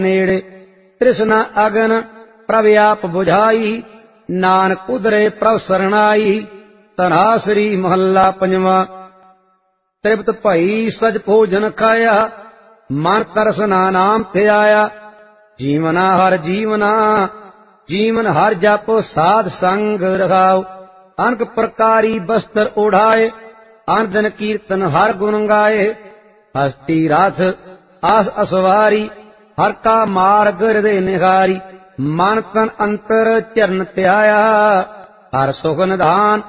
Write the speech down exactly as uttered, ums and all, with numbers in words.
नेड़े। तृष्णा अगन प्रभ आप बुझाई, नानक उदरे प्रभ सरणाई। तन्हासरी महला पंजवा। तृप्त भई सज भोजन खाया, मन तरसना नाम थे आया। जीवना हर जीवना, जीवन हर जप साध संग रखाओ। अनक प्रकारी वस्त्र ओढ़ाए, अन दिन कीर्तन हर गुण गाए। हस्ती रथ आस असवारी, हर का मार्ग हृदय निहारी। मन तन अंतर चरण त्याया, हर सुख निधान